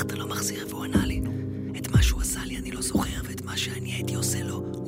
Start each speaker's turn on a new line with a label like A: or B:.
A: אתה לא מחזיר? והוא ענה לי, את מה שהוא עשה לי אני לא זוכר, ואת מה שאני הייתי עושה לו